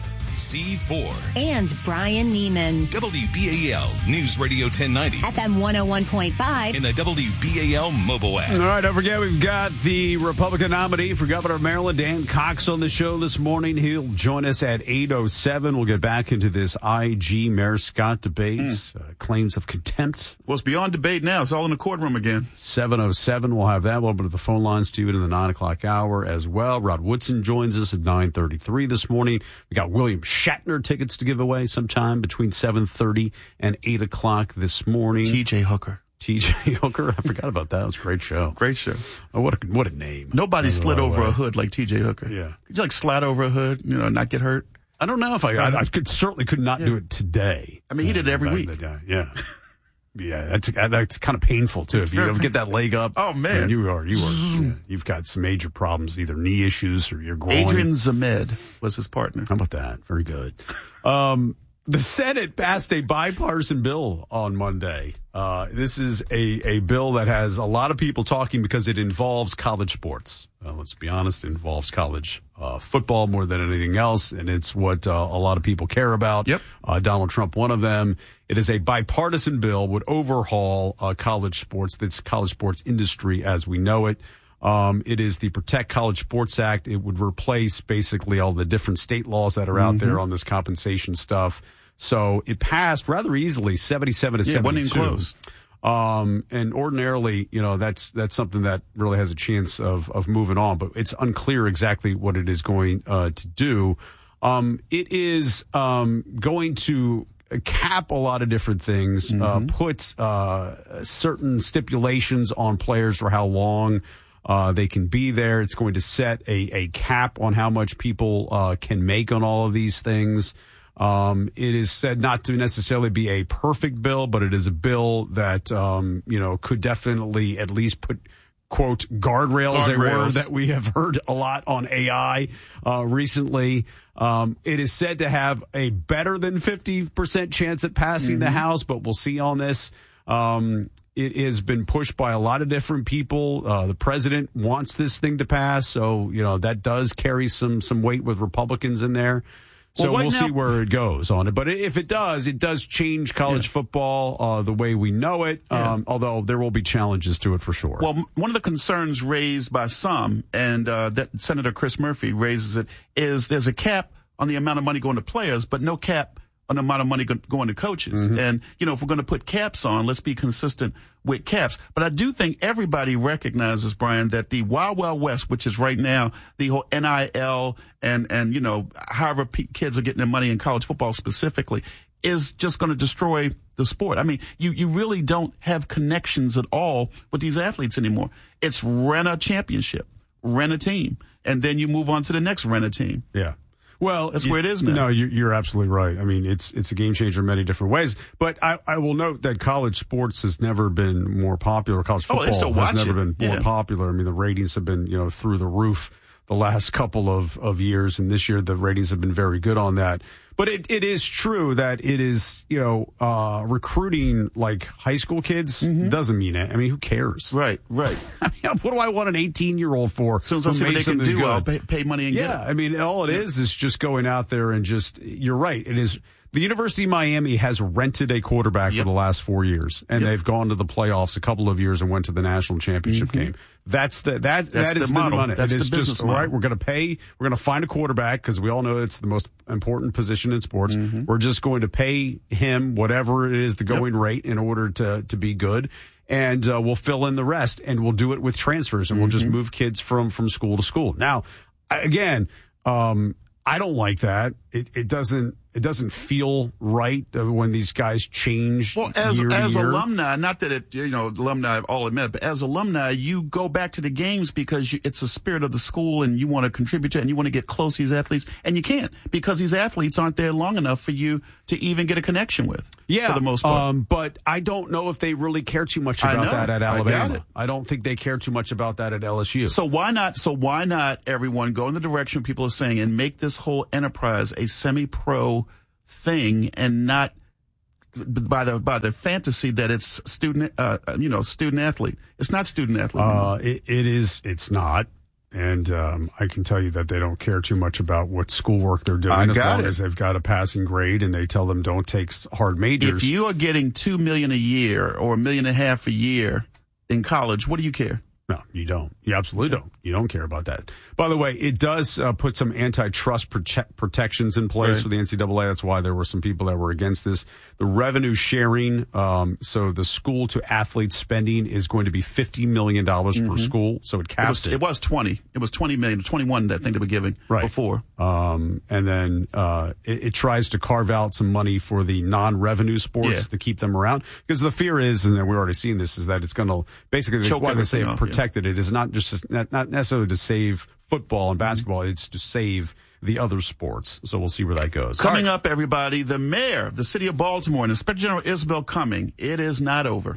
C4 and Brian Neiman. WBAL News Radio 1090. FM 101.5. In the WBAL mobile app. All right, don't forget we've got the Republican nominee for governor of Maryland, Dan Cox, on the show this morning. He'll join us at 8:07. We'll get back into this IG Mayor Scott debate, claims of contempt. Well, it's beyond debate now. It's all in the courtroom again. 7:07. We'll have that. We'll open to the phone lines to you in the 9 o'clock hour as well. Rod Woodson joins us at 9:33 this morning. We got William Shatner tickets to give away sometime between 7:30 and 8 o'clock this morning. TJ Hooker. TJ Hooker. I forgot about that. It was a great show. Great show. Oh, what a name. Nobody slid over a hood like TJ Hooker. Yeah. Could you slide over a hood, not get hurt? I don't know if I certainly could not do it today. I mean, he did it every week. Yeah. Yeah, that's kind of painful too. If you ever get that leg up, oh man, you've got some major problems, either knee issues or your groin. Adrian Zamed was his partner. How about that? Very good. The Senate passed a bipartisan bill on Monday. This is a bill that has a lot of people talking because it involves college sports. Let's be honest, it involves college football more than anything else, and it's what a lot of people care about. Yep. Donald Trump, one of them. It is a bipartisan bill, would overhaul college sports, this college sports industry as we know it. It is the Protect College Sports Act. It would replace basically all the different state laws that are out there on this compensation stuff. So it passed rather easily, 77 to 72. Wasn't even close. And ordinarily, that's something that really has a chance of moving on, but it's unclear exactly what it is going to do. It is going to cap a lot of different things, put certain stipulations on players for how long they can be there. It's going to set a cap on how much people can make on all of these things. It is said not to necessarily be a perfect bill, but it is a bill that, could definitely at least put, quote, guardrails, a word that we have heard a lot on AI recently. It is said to have a better than 50% chance at passing the House, but we'll see on this. It has been pushed by a lot of different people. The president wants this thing to pass, so, that does carry some weight with Republicans in there. So we'll see where it goes on it. But if it does change college football the way we know it, although there will be challenges to it for sure. Well, one of the concerns raised by some, and that Senator Chris Murphy raises it, is there's a cap on the amount of money going to players, but no cap on the amount of money going to coaches. And, if we're going to put caps on, let's be consistent with caps. But I do think everybody recognizes, Brian, that the Wild Wild West, which is right now the whole NIL and however kids are getting their money in college football specifically, is just going to destroy the sport. I mean, you really don't have connections at all with these athletes anymore. It's rent a championship, rent a team, and then you move on to the next rent a team. Yeah. Well, that's where it is now. No, you're absolutely right. I mean, it's a game changer in many different ways. But I will note that college sports has never been more popular. College football has never been more popular. I mean, the ratings have been, through the roof the last couple of years, and this year the ratings have been very good on that. But it is true that it is, recruiting like high school kids doesn't mean it. I mean, who cares? Right. I mean, what do I want an 18-year-old for? So as I see what they can do, I'll pay money and get it. I mean, all it is just going out there and you're right. It is. The University of Miami has rented a quarterback for the last 4 years, and they've gone to the playoffs a couple of years and went to the national championship game. That is the model. money. That's the business model. All right, we're going to find a quarterback because we all know it's the most important position in sports. We're just going to pay him whatever it is the going rate in order to be good. And we'll fill in the rest, and we'll do it with transfers, and we'll just move kids from school to school. Now, again, I don't like that. It doesn't feel right when these guys change. Well, as alumni, not that alumni all admit, but as alumni, you go back to the games because it's the spirit of the school, and you want to contribute to it, and you want to get close to these athletes, and you can't because these athletes aren't there long enough for you to even get a connection with. Yeah, for the most part. But I don't know if they really care too much about that at Alabama. I don't think they care too much about that at LSU. So why not everyone go in the direction people are saying and make this whole enterprise a semi-pro thing, and not by the fantasy that it's student athlete. It's not student athlete. It's not. And I can tell you that they don't care too much about what schoolwork they're doing as long as they've got a passing grade, and they tell them don't take hard majors. If you are getting $2 million a year or $1.5 million a year in college, what do you care? No, you don't. You absolutely don't. You don't care about that. By the way, it does put some antitrust protections in place for the NCAA. That's why there were some people that were against this. The revenue sharing, so the school to athlete spending is going to be $50 million per school. So it caps it. It was 20. It was 20 million, 21 that thing they were giving before. And then it tries to carve out some money for the non-revenue sports to keep them around. Because the fear is, and we're already seeing this, is that it's going to basically, why they say protected it is not necessarily to save football and basketball. It's to save the other sports. So we'll see where that goes. Coming up, everybody, the mayor of the city of Baltimore and Inspector General Isabel Cumming. It is not over.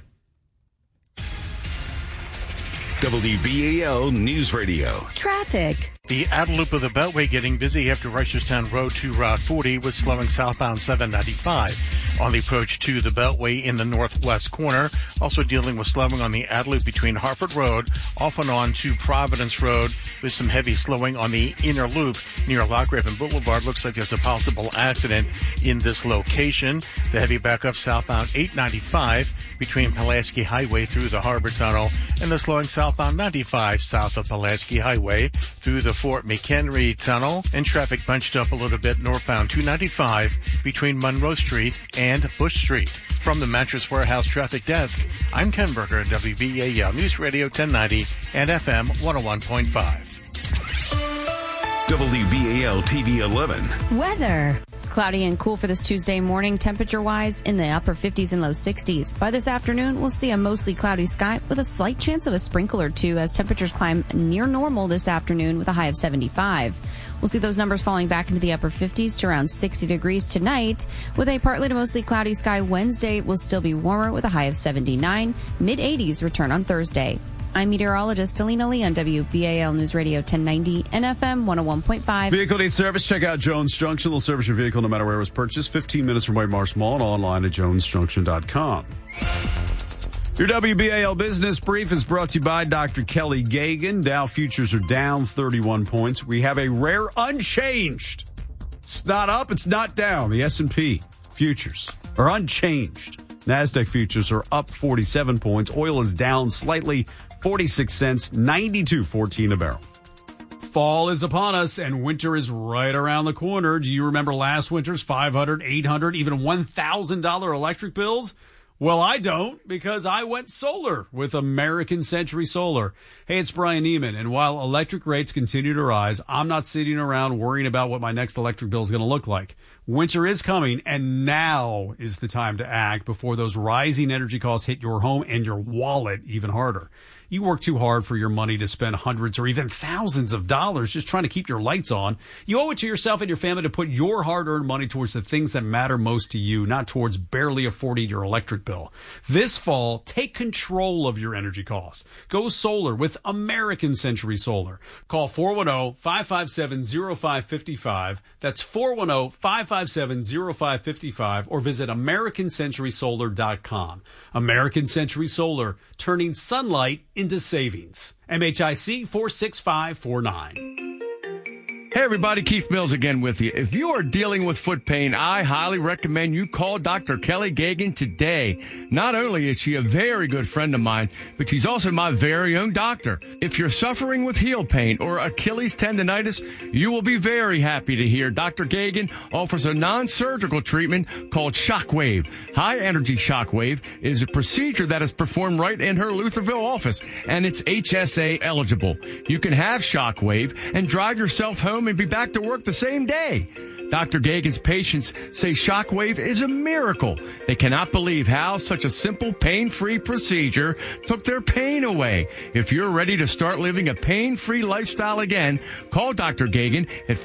WBAL News Radio. Traffic. The outer loop of the Beltway getting busy after Reisterstown Road to Route 40 with slowing southbound 795 on the approach to the Beltway in the northwest corner. Also dealing with slowing on the outer loop between Harford Road off and on to Providence Road with some heavy slowing on the inner loop near Lochraven Boulevard. Looks like there's a possible accident in this location. The heavy backup southbound 895 between Pulaski Highway through the Harbor Tunnel and the slowing southbound 95 south of Pulaski Highway through the Fort McHenry Tunnel, and traffic bunched up a little bit northbound 295 between Monroe Street and Bush Street. From the Mattress Warehouse Traffic Desk, I'm Ken Berger at WBAL News Radio 1090 and FM 101.5. WBAL TV 11. Weather. Cloudy and cool for this Tuesday morning, temperature-wise in the upper 50s and low 60s. By this afternoon, we'll see a mostly cloudy sky with a slight chance of a sprinkle or two as temperatures climb near normal this afternoon with a high of 75. We'll see those numbers falling back into the upper 50s to around 60 degrees tonight. With a partly to mostly cloudy sky Wednesday, will still be warmer with a high of 79. Mid-80s return on Thursday. I'm meteorologist Alina Lee on WBAL News Radio 1090 and FM 101.5. Vehicle needs service. Check out Jones Junction. They'll service your vehicle no matter where it was purchased. 15 minutes from White Marsh Mall and online at jonesjunction.com. Your WBAL Business Brief is brought to you by Dr. Kelly Gagan. Dow futures are down 31 points. We have a rare unchanged. It's not up, it's not down. The S&P futures are unchanged. NASDAQ futures are up 47 points. Oil is down slightly, 46 cents, 92.14 a barrel. Fall is upon us, and winter is right around the corner. Do you remember last winter's $500, $800, even $1,000 electric bills? Well, I don't, because I went solar with American Century Solar. Hey, it's Brian Neiman, and while electric rates continue to rise, I'm not sitting around worrying about what my next electric bill is going to look like. Winter is coming, and now is the time to act before those rising energy costs hit your home and your wallet even harder. You work too hard for your money to spend hundreds or even thousands of dollars just trying to keep your lights on. You owe it to yourself and your family to put your hard-earned money towards the things that matter most to you, not towards barely affording your electric bill. This fall, take control of your energy costs. Go solar with American Century Solar. Call 410-557-0555. That's 410-557-0555, or visit AmericanCenturySolar.com. American Century Solar, turning sunlight into savings. MHIC 46549. Hey everybody, Keith Mills again with you. If you are dealing with foot pain, I highly recommend you call Dr. Kelly Gagan today. Not only is she a very good friend of mine, but she's also my very own doctor. If you're suffering with heel pain or Achilles tendonitis, you will be very happy to hear Dr. Gagan offers a non-surgical treatment called Shockwave. High energy Shockwave is a procedure that is performed right in her Lutherville office, and it's HSA eligible. You can have Shockwave and drive yourself home and be back to work the same day. Dr. Gagan's patients say Shockwave is a miracle. They cannot believe how such a simple, pain-free procedure took their pain away. If you're ready to start living a pain-free lifestyle again, call Dr. Gagan at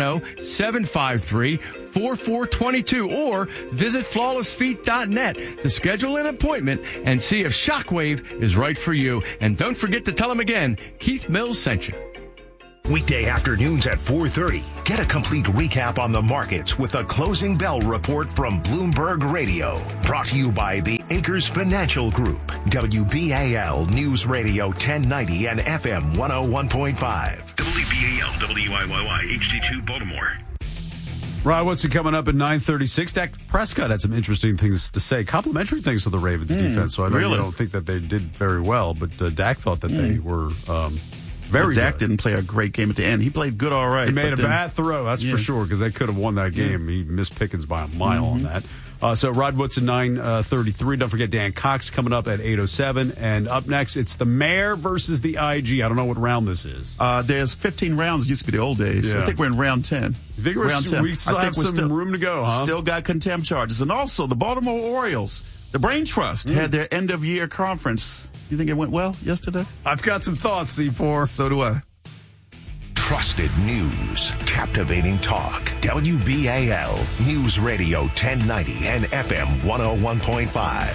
410-753-4422 or visit flawlessfeet.net to schedule an appointment and see if Shockwave is right for you. And don't forget to tell him again, Keith Mills sent you. Weekday afternoons at 4:30. Get a complete recap on the markets with the Closing Bell Report from Bloomberg Radio. Brought to you by the Acres Financial Group. WBAL News Radio 1090 and FM 101.5. WBAL WIYY HD2 Baltimore. Rod Woodson coming up at 9:36. Dak Prescott had some interesting things to say, complimentary things to the Ravens defense. So I know you don't think that they did very well, but Dak thought that they were very Dak good. didn't play a great game at the end. He played good all right. He made a bad throw, that's for sure, because they could have won that game. He missed Pickens by a mile on that. So Rod Woodson, 9:33. Don't forget Dan Cox coming up at 8:07. And up next, it's the Mayor versus the IG. I don't know what round this is. There's 15 rounds. It used to be the old days. Yeah. I think we're in round 10. You think round 10? We still have some room to go, huh? Still got contempt charges. And also, the Baltimore Orioles, the Brain Trust, had their end-of-year conference. You think it went well yesterday? I've got some thoughts, C4. So do I. Trusted news, captivating talk. WBAL News Radio 1090 and FM 101.5.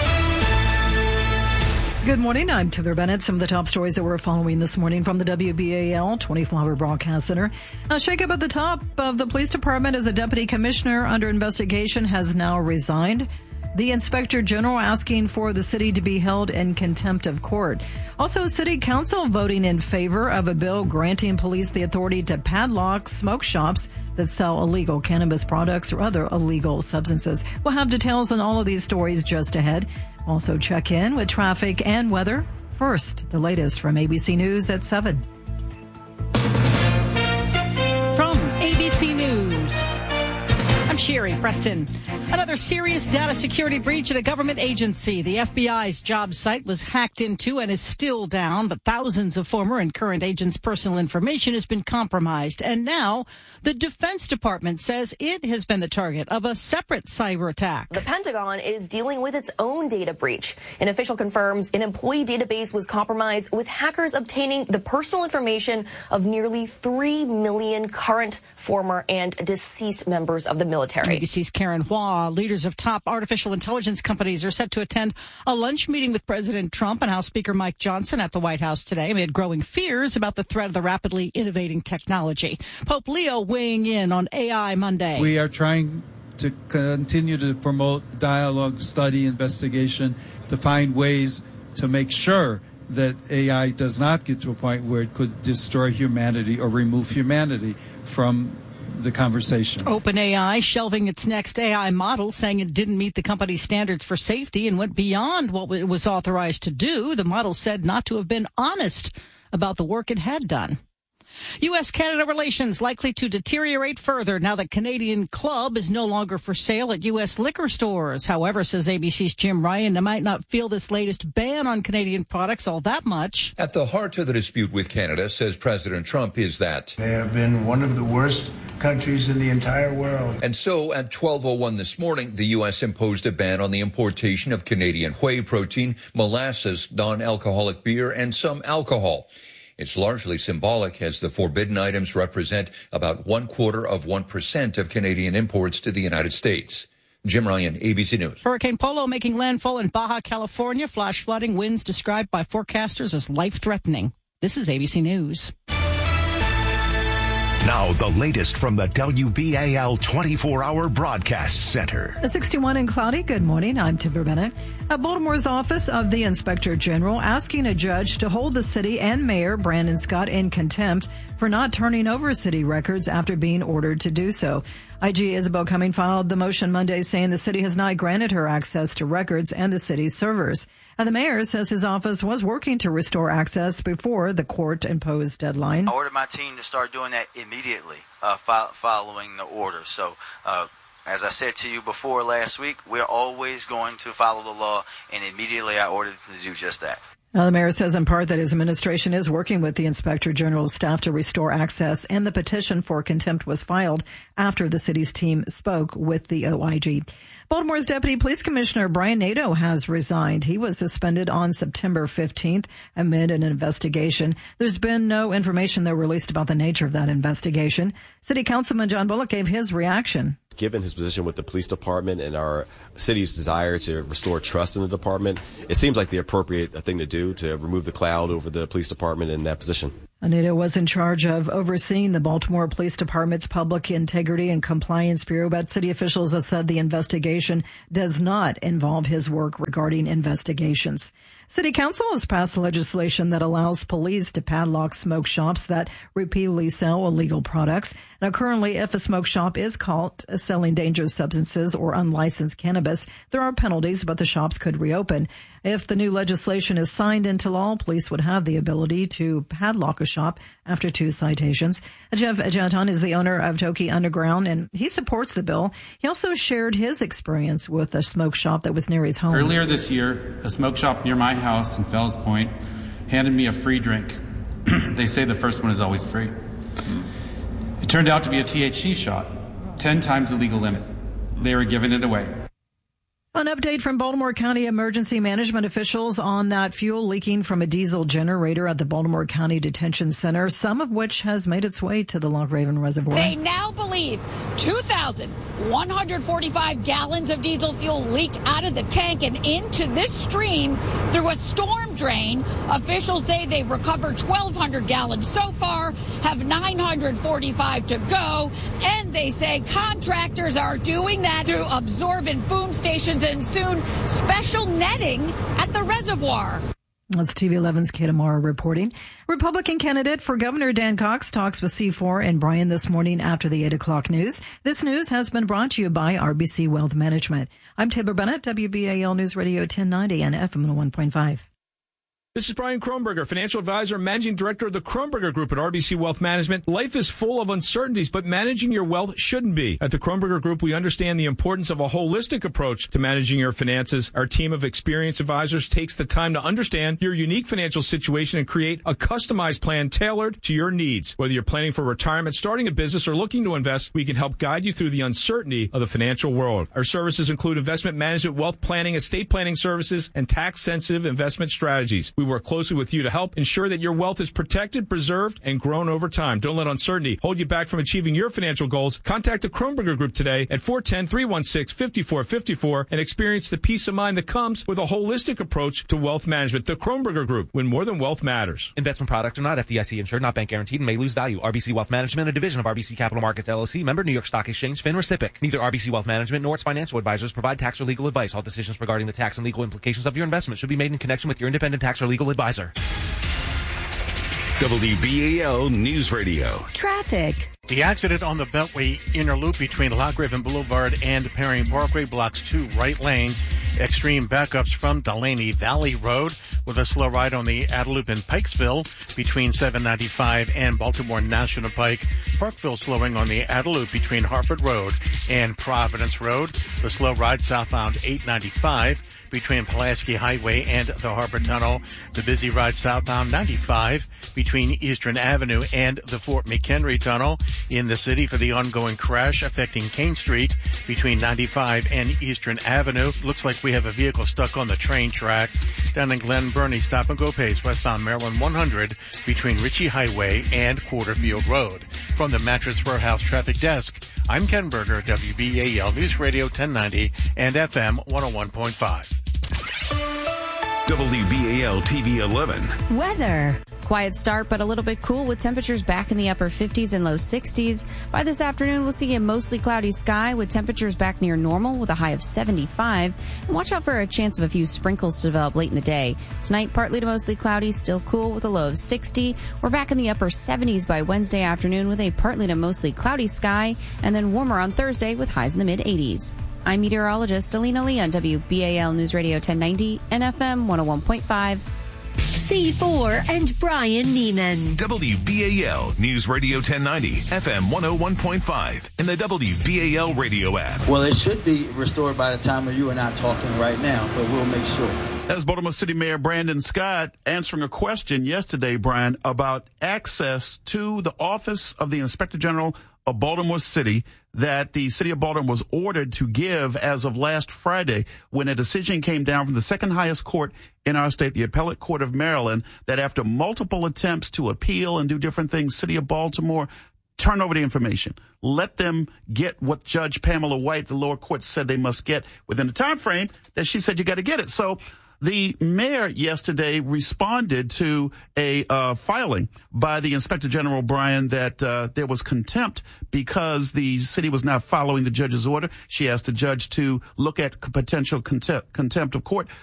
Good morning. I'm Taylor Bennett. Some of the top stories that we're following this morning from the WBAL 24-hour broadcast center. A shakeup at the top of the police department as a deputy commissioner under investigation has now resigned. The inspector general asking for the city to be held in contempt of court. Also, city council voting in favor of a bill granting police the authority to padlock smoke shops that sell illegal cannabis products or other illegal substances. We'll have details on all of these stories just ahead. Also check in with traffic and weather. First, the latest from ABC News at 7. From ABC News, I'm Sherry Preston. Another serious data security breach at a government agency. The FBI's job site was hacked into and is still down, but thousands of former and current agents' personal information has been compromised. And now the Defense Department says it has been the target of a separate cyber attack. The Pentagon is dealing with its own data breach. An official confirms an employee database was compromised with hackers obtaining the personal information of nearly 3 million current, former, and deceased members of the military. ABC's Karen Hua. Leaders of top artificial intelligence companies are set to attend a lunch meeting with President Trump and House Speaker Mike Johnson at the White House today amid growing fears about the threat of the rapidly innovating technology. Pope Leo weighing in on AI Monday. We are trying to continue to promote dialogue, study, investigation, to find ways to make sure that AI does not get to a point where it could destroy humanity or remove humanity from the conversation. OpenAI shelving its next AI model, saying it didn't meet the company's standards for safety and went beyond what it was authorized to do. The model said not to have been honest about the work it had done. U.S.-Canada relations likely to deteriorate further now that Canadian Club is no longer for sale at U.S. liquor stores. However, says ABC's Jim Ryan, they might not feel this latest ban on Canadian products all that much. At the heart of the dispute with Canada, says President Trump, is that they have been one of the worst countries in the entire world. And so at 12:01 this morning, the U.S. imposed a ban on the importation of Canadian whey protein, molasses, non-alcoholic beer, and some alcohol. It's largely symbolic, as the forbidden items represent about 0.25% of Canadian imports to the United States. Jim Ryan, ABC News. Hurricane Polo making landfall in Baja California. Flash flooding, winds described by forecasters as life-threatening. This is ABC News. Now, the latest from the WBAL 24-hour broadcast center. 61 and cloudy. Good morning. I'm Timber Bennett. Baltimore's Office of the Inspector General asking a judge to hold the city and Mayor Brandon Scott in contempt for not turning over city records after being ordered to do so. IG Isabel Cumming filed the motion Monday saying the city has not granted her access to records and the city's servers. And the mayor says his office was working to restore access before the court-imposed deadline. I ordered my team to start doing that immediately following the order. So as I said to you before last week, we're always going to follow the law, and immediately I ordered to do just that. The mayor says in part that his administration is working with the Inspector General's staff to restore access, and the petition for contempt was filed after the city's team spoke with the OIG. Baltimore's Deputy Police Commissioner Brian Nadeau has resigned. He was suspended on September 15th amid an investigation. There's been no information, though, released about the nature of that investigation. City Councilman John Bullock gave his reaction. Given his position with the police department and our city's desire to restore trust in the department, it seems like the appropriate thing to do to remove the cloud over the police department in that position. Nadeau was in charge of overseeing the Baltimore Police Department's Public Integrity and Compliance Bureau, but city officials have said the investigation does not involve his work regarding investigations. City Council has passed legislation that allows police to padlock smoke shops that repeatedly sell illegal products. Now, currently, if a smoke shop is caught selling dangerous substances or unlicensed cannabis, there are penalties, but the shops could reopen. If the new legislation is signed into law, police would have the ability to padlock a shop after 2 citations. Jeff Janton is the owner of Toki Underground, and he supports the bill. He also shared his experience with a smoke shop that was near his home. Earlier this year, a smoke shop near my house in Fells Point handed me a free drink. They say the first one is always free. It turned out to be a THC shot, 10 times the legal limit. They were giving it away. An update from Baltimore County emergency management officials on that fuel leaking from a diesel generator at the Baltimore County Detention Center, some of which has made its way to the Loch Raven Reservoir. They now believe 2,145 gallons of diesel fuel leaked out of the tank and into this stream through a storm drain. Officials say they've recovered 1,200 gallons so far, have 945 to go, and they say contractors are doing that through absorbent boom stations and soon special netting at the reservoir. That's TV 11's Kate Amara reporting. Republican candidate for Governor Dan Cox talks with C4 and Brian this morning after the 8 o'clock news. This news has been brought to you by RBC Wealth Management. I'm Taylor Bennett, WBAL News Radio 1090 and FM 101.5. This is Brian Kronberger, financial advisor, managing director of the Kronberger Group at RBC Wealth Management. Life is full of uncertainties, but managing your wealth shouldn't be. At the Kronberger Group, we understand the importance of a holistic approach to managing your finances. Our team of experienced advisors takes the time to understand your unique financial situation and create a customized plan tailored to your needs. Whether you're planning for retirement, starting a business, or looking to invest, we can help guide you through the uncertainty of the financial world. Our services include investment management, wealth planning, estate planning services, and tax-sensitive investment strategies. We work closely with you to help ensure that your wealth is protected, preserved, and grown over time. Don't let uncertainty hold you back from achieving your financial goals. Contact the Kronberger Group today at 410-316-5454 and experience the peace of mind that comes with a holistic approach to wealth management. The Kronberger Group, when more than wealth matters. Investment products are not FDIC insured, not bank guaranteed, and may lose value. RBC Wealth Management, a division of RBC Capital Markets LLC, member New York Stock Exchange, FINRA SIPC. Neither RBC Wealth Management nor its financial advisors provide tax or legal advice. All decisions regarding the tax and legal implications of your investment should be made in connection with your independent tax or legal advisor. WBAL News Radio. Traffic. The accident on the Beltway inner loop between Loch Raven Boulevard and Perry Parkway blocks 2 right lanes. Extreme backups from Delaney Valley Road with a slow ride on the Adeloop in Pikesville between 795 and Baltimore National Pike. Parkville slowing on the Adeloop between Harford Road and Providence Road. The slow ride southbound 895 between Pulaski Highway and the Harbor Tunnel. The busy ride southbound 95 between Eastern Avenue and the Fort McHenry Tunnel in the city for the ongoing crash affecting Kane Street between 95 and Eastern Avenue. Looks like we have a vehicle stuck on the train tracks. Down in Glen Burnie, stop and go pace westbound Maryland 100 between Ritchie Highway and Quarterfield Road. From the Mattress Warehouse Traffic Desk, I'm Ken Berger, WBAL News Radio 1090 and FM 101.5. WBAL TV 11. Weather. Quiet start, but a little bit cool with temperatures back in the upper 50s and low 60s. By this afternoon, we'll see a mostly cloudy sky with temperatures back near normal with a high of 75. And watch out for a chance of a few sprinkles to develop late in the day. Tonight, partly to mostly cloudy, still cool with a low of 60. We're back in the upper 70s by Wednesday afternoon with a partly to mostly cloudy sky, and then warmer on Thursday with highs in the mid-80s. I'm meteorologist Alina Lee on WBAL News Radio 1090 and FM 101.5. C4 and Brian Neiman. WBAL News Radio 1090, FM 101.5, and the WBAL radio app. Well, it should be restored by the time of you and I talking right now, but we'll make sure. That is Baltimore City Mayor Brandon Scott answering a question yesterday, Brian, about access to the office of the Inspector General of Baltimore City that the city of Baltimore was ordered to give as of last Friday when a decision came down from the second highest court in our state, the Appellate Court of Maryland, that after multiple attempts to appeal and do different things, city of Baltimore turn over the information. Let them get what Judge Pamela White, the lower court, said they must get within the time frame that she said you got to get it. So the mayor yesterday responded to a filing by the Inspector General, Brian, that there was contempt because the city was not following the judge's order. She asked the judge to look at potential contempt of court